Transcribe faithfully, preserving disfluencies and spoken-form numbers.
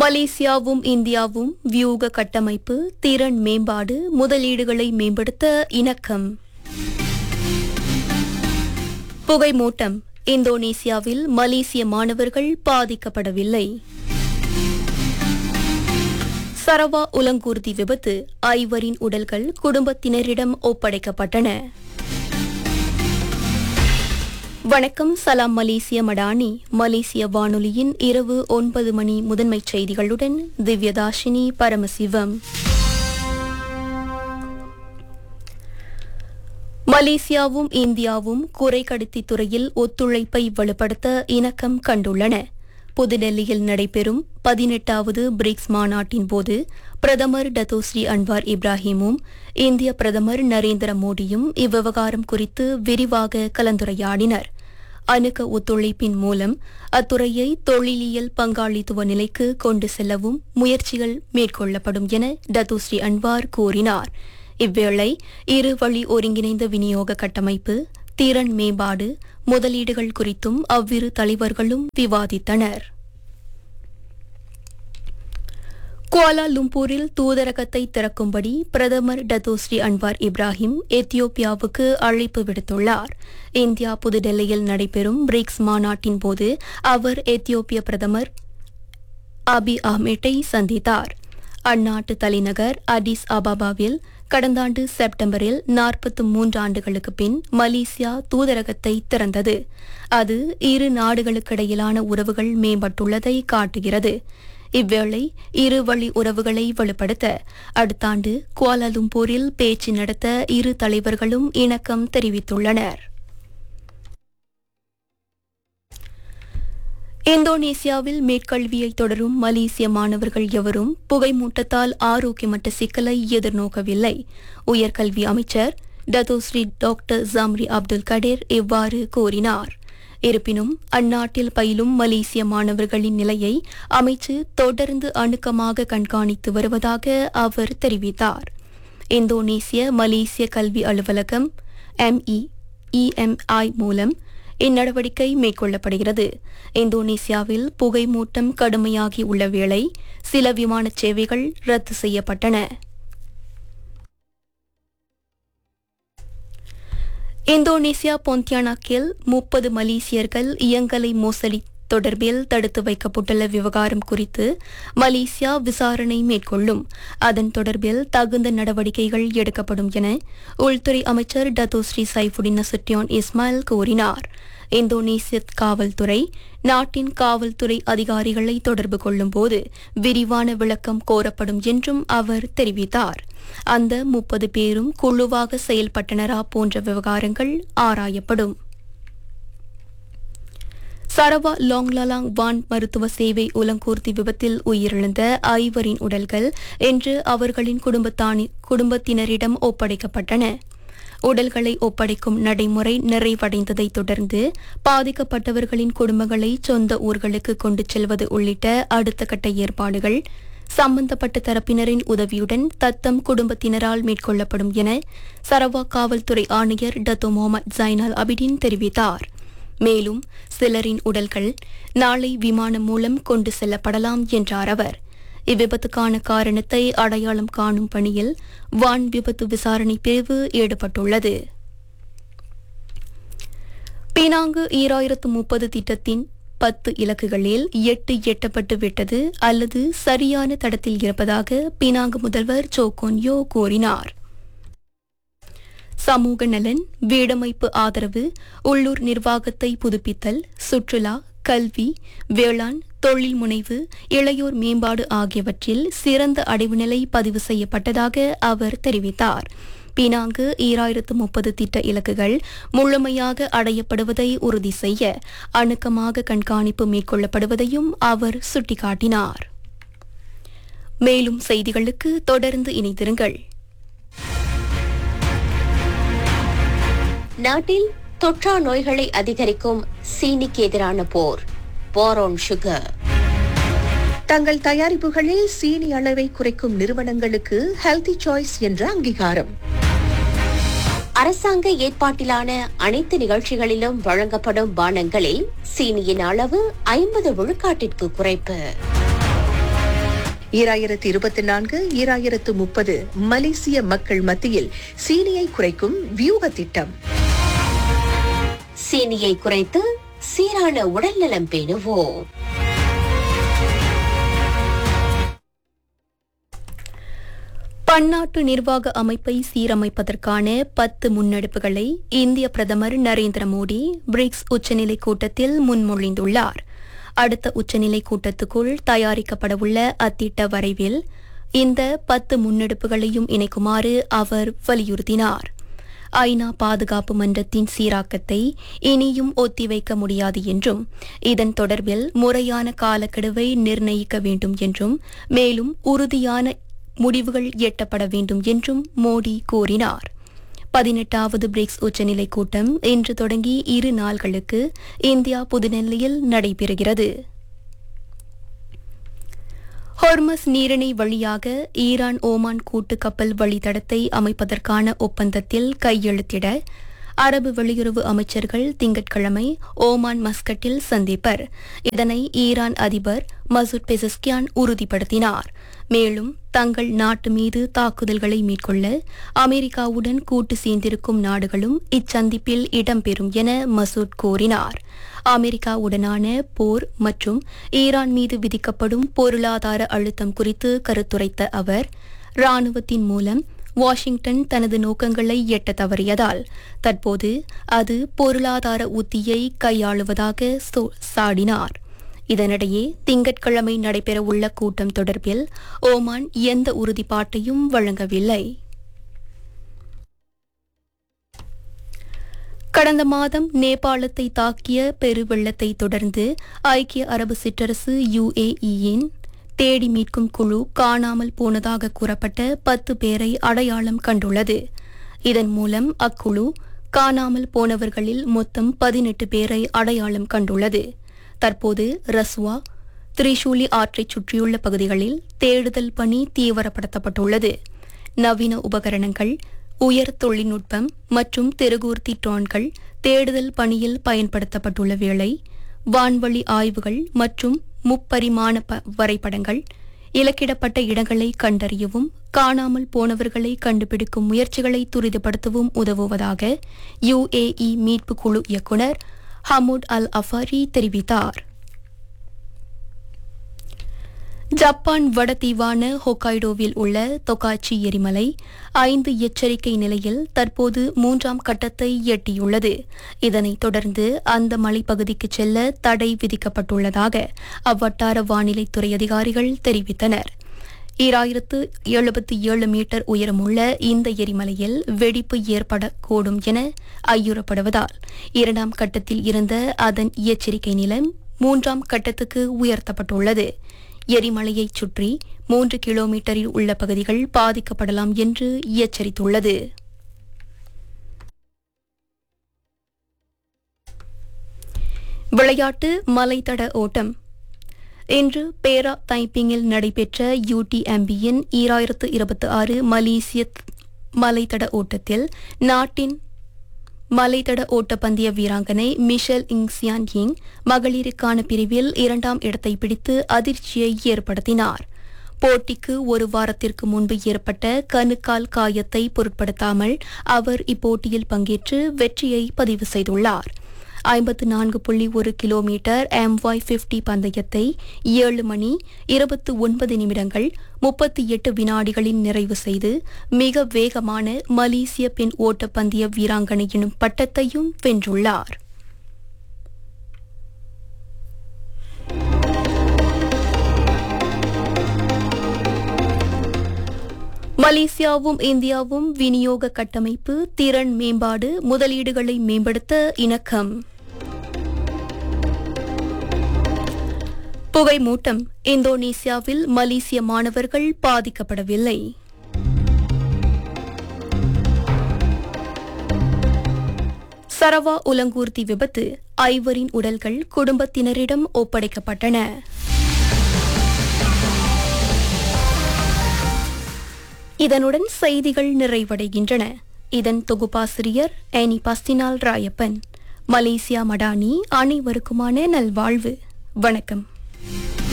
மலேசியாவும் இந்தியாவும் வியூக கட்டமைப்பு, திறன் மேம்பாடு, முதலீடுகளை மேம்படுத்த இணக்கம். புகைமூட்டம், இந்தோனேசியாவில் மலேசிய மாணவர்கள் பாதிக்கப்படவில்லை. சரவா உலங்கூர்தி விபத்து, ஐவரின் உடல்கள் குடும்பத்தினரிடம் ஒப்படைக்கப்பட்டன. வணக்கம், சலாம் மலேசிய மடானி. மலேசிய வானொலியின் இரவு ஒன்பது மணி முதன்மைச் செய்திகளுடன் திவ்யதாஷினி பரமசிவம். மலேசியாவும் இந்தியாவும் குறைக்கடத்தி துறையில் ஒத்துழைப்பை வலுப்படுத்த இணக்கம் கண்டுள்ளன. புதுடெல்லியில் நடைபெறும் பதினெட்டாவது பிரிக்ஸ் மாநாட்டின் போது பிரதமர் டத்தோஸ்ரீ அன்வார் இப்ராஹிமும் இந்திய பிரதமர் நரேந்திர மோடியும் இவ்விவகாரம் குறித்து விரிவாக கலந்துரையாடினர். அணுக்க ஒத்துழைப்பின் மூலம் அத்துறையை தொழிலியல் பங்காளித்துவ நிலைக்கு கொண்டு செல்லவும் முயற்சிகள் மேற்கொள்ளப்படும் என டத்தோஸ்ரீ அன்வார் கூறினார். இவ்வேளை இரு வழி ஒருங்கிணைந்த விநியோக கட்டமைப்பு, திறன் மேம்பாடு, முதலீடுகள் குறித்தும் அவ்விரு தலைவர்களும் விவாதித்தனர். குவாலாலும்பூரில் தூதரகத்தை திறக்கும்படி பிரதமர் டத்தோஸ்ரீ அன்வார் இப்ராஹிம் எத்தியோப்பியாவுக்கு அழைப்பு விடுத்துள்ளார். இந்தியா புதுடெல்லியில் நடைபெறும் பிரிக்ஸ் மாநாட்டின் போது அவர் எத்தியோப்பிய பிரதமர் அபி அஹ்மெட்டை சந்தித்தார். அந்நாட்டு தலைநகர் அடிஸ் அபாபாவில் கடந்த ஆண்டு செப்டம்பரில் நாற்பத்து மூன்று ஆண்டுகளுக்கு பின் மலேசியா தூதரகத்தை திறந்தது. அது இரு நாடுகளுக்கிடையிலான உறவுகள் மேம்பட்டுள்ளதை காட்டுகிறது. இவ்வேளை இரு வழி உறவுகளை வலுப்படுத்த அடுத்த ஆண்டு குவாலாலும்பூரில் பேச்சு நடத்த இரு தலைவர்களும் இணக்கம் தெரிவித்துள்ளனர். இந்தோனேசியாவில் மேற்கல்வியை தொடரும் மலேசிய மாணவர்கள் எவரும் புகைமூட்டத்தால் ஆரோக்கியமற்ற சிக்கலை எதிர்நோக்கவில்லை. உயர்கல்வி அமைச்சர் டத்தோஸ்ரீ டாக்டர் ஜம்ரி அப்துல் கடீர் இவ்வாறு கூறினார். இருப்பினும் அந்நாட்டில் பயிலும் மலேசிய மாணவர்களின் நிலையை அமைச்சு தொடர்ந்து அணுக்கமாக கண்காணித்து வருவதாக அவர் தெரிவித்தார். இந்தோனேசிய மலேசிய கல்வி அலுவலகம் எம்இஇஎம்ஐ மூலம் இந்நடவடிக்கை மேற்கொள்ளப்படுகிறது. இந்தோனேசியாவில் புகைமூட்டம் கடுமையாகி உள்ள வேளை சில விமான சேவைகள் ரத்து செய்யப்பட்டன. இந்தோனேசியா பொந்தியானாக்கில் முப்பது மலேசியர்கள் இயங்கலை மோசடி தொடர்பில் தடுத்து வைக்கப்பட்டுள்ள விவகாரம் குறித்து மலேசியா விசாரணை மேற்கொள்ளும். அதன் தொடர்பில் தகுந்த நடவடிக்கைகள் எடுக்கப்படும் என உள்துறை அமைச்சர் டத்தோஸ்ரீ சைஃபுடின் நசுட்டியான் இஸ்மாயில் கூறினார். இந்தோனேசிய காவல்துறை நாட்டின் காவல்துறை அதிகாரிகளை தொடர்பு கொள்ளும் போது விரிவான விளக்கம் கோரப்படும் என்றும் அவர் தெரிவித்தார். அந்த முப்பது பேரும் குழுவாக செயல்பட்டனரா போன்ற விவகாரங்கள் ஆராயப்படும். சரவா லாங்லாலாங் வான் மருத்துவ சேவை உலங்கூர்தி விபத்தில் உயிரிழந்த ஐவரின் உடல்கள் இன்று அவர்களின் குடும்பத்தினரிடம் ஒப்படைக்கப்பட்டன. உடல்களை ஒப்படைக்கும் நடைமுறை நிறைவடைந்ததை தொடர்ந்து பாதிக்கப்பட்டவர்களின் குடும்பங்களை சொந்த ஊர்களுக்கு கொண்டு செல்வது உள்ளிட்ட அடுத்த கட்ட ஏற்பாடுகள் சம்பந்தப்பட்ட தரப்பினரின் உதவியுடன் தத்தம் குடும்பத்தினரால் மேற்கொள்ளப்படும் என சரவா காவல்துறை ஆணையர் டத்தோ முகமது ஜைனால் அபிடின் தெரிவித்தார். மேலும் சிலரின் உடல்கள் நாளை விமானம் மூலம் கொண்டு செல்லப்படலாம் என்றார் அவர். இவ்விபத்துக்கான காரணத்தை அடையாளம் காணும் பணியில் வான் விபத்து விசாரணை பிரிவு ஈடுபட்டுள்ளது. பினாங்கு ஈராயிரத்து முப்பது திட்டத்தின் பத்து இலக்குகளில் எட்டு எட்டப்பட்டு விட்டது அல்லது சரியான தடத்தில் இருப்பதாக பினாங்கு முதல்வர் சோகோன்யோ கூறினார். சமூக நலன், வீடமைப்பு ஆதரவு, உள்ளூர் நிர்வாகத்தை புதுப்பித்தல், சுற்றுலா, கல்வி, வேளாண், தொழில் முனைவு, இளையோர் மேம்பாடு ஆகியவற்றில் சிறந்த அடைவு நிலை பதிவு செய்யப்பட்டதாக அவர் தெரிவித்தார். பினாங்கு ஈராயிரத்து முப்பது திட்ட இலக்குகள் முழுமையாக அடையப்படுவதை உறுதி செய்ய அணுக்கமாக கண்காணிப்பு மேற்கொள்ளப்படுவதையும் அவர் சுட்டிக்காட்டினார். மேலும் செய்திகளுக்கு தொடர்ந்து இணைந்திருங்கள். நாட்டில் தொற்றா நோய்களை அதிகரிக்கும் சீனிக்கு எதிரான போர், வார் ஆன் சுகர். தங்கள் தயாரிப்புகளில் சீனி அளவை குறைக்கும் நிறுவனங்களுக்கு ஹெல்தி சாய்ஸ் என்ற அங்கீகாரம். அரசாங்க ஏற்பாட்டிலான அனைத்து நிகழ்ச்சிகளிலும் வழங்கப்படும் பானங்களில் சீனியின் அளவு ஐம்பது விழுக்காட்டிற்கு குறைப்பு. ஈராயிரத்து இருபத்தி நான்கு ஈராயிரத்து முப்பது மலேசிய மக்கள் மத்தியில் சீனியை குறைக்கும் வியூக திட்டம். சீனியை குறைத்து சீரான உடல்நலம் பேணுவோம். பன்னாட்டு நிர்வாக அமைப்பை சீரமைப்பதற்கான பத்து முன்னெடுப்புகளை இந்திய பிரதமர் நரேந்திர மோடி பிரிக்ஸ் உச்சநிலை கூட்டத்தில் முன்மொழிந்துள்ளார். அடுத்த உச்சநிலை கூட்டத்துக்குள் தயாரிக்கப்படவுள்ள அத்திட்ட வரைவில் இந்த பத்து முன்னெடுப்புகளையும் இணைக்குமாறு அவர் வலியுறுத்தினார். ஐநா பாதுகாப்பு மன்றத்தின் சீராக்கத்தை இனியும் ஒத்திவைக்க முடியாது என்றும் இதன் தொடர்பில் முறையான காலக்கெடுவை நிர்ணயிக்க வேண்டும் என்றும் மேலும் உறுதியான முடிவுகள் எட்டப்பட வேண்டும் என்றும் மோடி கூறினார். பதினெட்டாவது பிரிக்ஸ் உச்சநிலை கூட்டம் இன்று தொடங்கி இரு நாள்களுக்கு இந்தியா புதுடெல்லியில் நடைபெறுகிறது. ஹொர்மஸ் நீரிணை வழியாக ஈரான் ஓமான் கூட்டு கப்பல் வழித்தடத்தை அமைப்பதற்கான ஒப்பந்தத்தில் கையெழுத்திட அரபு வெளியுறவு அமைச்சர்கள் திங்கட்கிழமை ஓமான் மஸ்கட்டில் சந்திப்பர். இதனை ஈரான் அதிபர் மசூத் பெசஸ்கியான் உறுதிப்படுத்தினார். மேலும் தங்கள் நாட்டு மீது தாக்குதல்களை மேற்கொள்ள அமெரிக்காவுடன் கூட்டு சேர்ந்திருக்கும் நாடுகளும் இச்சந்திப்பில் இடம்பெறும் என மசூத் கூறினார். அமெரிக்காவுடனான போர் மற்றும் ஈரான் மீது விதிக்கப்படும் பொருளாதார அழுத்தம் குறித்து கருத்துரைத்த அவர், ராணுவத்தின் மூலம் வாஷிங்டன் தனது நோக்கங்களை எட்ட தவறியதால் தற்போது அது பொருளாதார உத்தியை கையாளுவதாக சாடினார். இதனிடையே திங்கட்கிழமை நடைபெறவுள்ள கூட்டம் தொடர்பில் ஓமான் எந்த உறுதிப்பாட்டையும் வழங்கவில்லை. கடந்த மாதம் நேபாளத்தை தாக்கிய பெருவெள்ளத்தை தொடர்ந்து ஐக்கிய அரபு சிற்றரசு யுஏஇயின் தேடி மீட்கும் குழு காணாமல் போனதாக கூறப்பட்ட பத்து பேரை அடையாளம் கண்டுள்ளது. இதன் மூலம் அக்குழு காணாமல் போனவர்களில் மொத்தம் பதினெட்டு பேரை அடையாளம் கண்டுள்ளது. தற்போது ரஸ்வா, திரிசூலி ஆற்றைச் சுற்றியுள்ள பகுதிகளில் தேடுதல் பணி தீவிரப்படுத்தப்பட்டுள்ளது. நவீன உபகரணங்கள், உயர் தொழில்நுட்பம் மற்றும் தெருகூர்த்தி ட்ரோன்கள் தேடுதல் பணியில் பயன்படுத்தப்பட்டுள்ள வேளை வான்வழி ஆய்வுகள் மற்றும் முப்பரிமாண வரைபடங்கள் இலக்கிடப்பட்ட இடங்களை கண்டறியவும் காணாமல் போனவர்களை கண்டுபிடிக்கும் முயற்சிகளை துரிதப்படுத்தவும் உதவுவதாக யுஏஇ மீட்பு குழு இயக்குநர் ஹமூட் அல் அஃபாரி தெரிவித்தார். ஜப்பான் வடதீவான ஹொக்காய்டோவில் உள்ள தொகாச்சி எரிமலை ஐந்து எச்சரிக்கை நிலையில் தற்போது மூன்றாம் கட்டத்தை எட்டியுள்ளது. இதனைத் தொடர்ந்து அந்த மலைப்பகுதிக்கு செல்ல தடை விதிக்கப்பட்டுள்ளதாக அவ்வட்டார வானிலைத்துறை அதிகாரிகள் தெரிவித்தனர். ஈராயிரத்து எழுபத்தி ஏழு மீட்டர் உயரமுள்ள இந்த எரிமலையில் வெடிப்பு ஏற்படக்கூடும் என ஐயுறப்படுவதால் இரண்டாம் கட்டத்தில் இருந்த அதன் எச்சரிக்கை நிலம் மூன்றாம் கட்டத்துக்கு உயர்த்தப்பட்டுள்ளது. எரிமலையைச் சுற்றி மூன்று கிலோமீட்டரில் உள்ள பகுதிகள் பாதிக்கப்படலாம் என்று எச்சரித்துள்ளது. விளையாட்டு மலைத்தட ஓட்டம். இன்று பேரா தைப்பிங்கில் நடைபெற்ற யூடிஎம்பியின் ஈராயிரத்து இருபத்தி ஆறு மலேசிய மலைத்தட ஓட்டத்தில் நாட்டின் மலைத்தட ஓட்டப்பந்தய வீராங்கனை மிஷல் இங்சியான் யிங் மகளிருக்கான பிரிவில் இரண்டாம் இடத்தை பிடித்து அதிர்ச்சியை ஏற்படுத்தினார். போட்டிக்கு ஒரு வாரத்திற்கு முன்பு ஏற்பட்ட கணுக்கால் காயத்தை பொருட்படுத்தாமல் அவர் இப்போட்டியில் பங்கேற்று வெற்றியை பதிவு செய்துள்ளார். ஐம்பத்து நான்கு புள்ளி ஒரு கிலோமீட்டர் எம்ஒய் ஐம்பது பந்தயத்தை ஏழு மணி இருபத்தி ஒன்பது நிமிடங்கள் முப்பத்தி எட்டு வினாடிகளில் நிறைவு செய்து மிக வேகமான மலேசிய பெண் ஓட்டப்பந்தய வீராங்கனை எனும் பட்டத்தையும் வென்றுள்ளார். மலேசியாவும் இந்தியாவும் விநியோக கட்டமைப்பு, திறன் மேம்பாடு, முதலீடுகளை மேம்படுத்த இணக்கம். புகைமூட்டம். இந்தோனேசியாவில் மலேசிய மாணவர்கள் பாதிக்கப்படவில்லை. சரவா உலங்கூர்தி விபத்து. ஐவரின் உடல்கள் குடும்பத்தினரிடம் ஒப்படைக்கப்பட்டன. இதனுடன் செய்திகள் நிறைவடைகின்றன. இதன் தொகுப்பாசிரியர் ஏனி பஸ்தினால் ராயப்பன். மலேசியா மடானி அனைவருக்குமான நல்வாழ்வு. வணக்கம்.